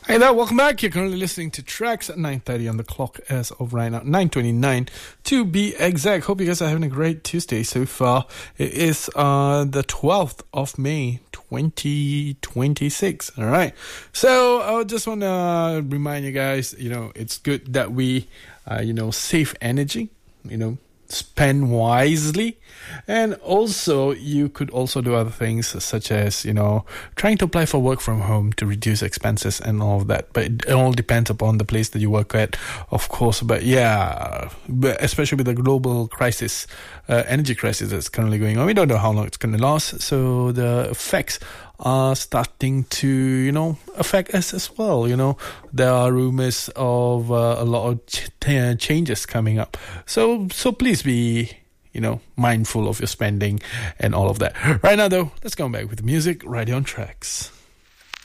Hey there, welcome back. You're currently listening to Tracks at 9:30 on the clock as of right now, 9:29 to be exact. Hope you guys are having a great Tuesday so far. It is the 12th of May, 2026. All right. So I just want to remind you guys, it's good that we, save energy, spend wisely, and also you could also do other things such as trying to apply for work from home to reduce expenses and all of that, but it all depends upon the place that you work at, of course. But especially with the global crisis, energy crisis that's currently going on, we don't know how long it's going to last, so the effects are starting to affect us as well. There are rumors of a lot of changes coming up, so please be mindful of your spending and all of that. Right now though, let's go back with the music right here on Tracks.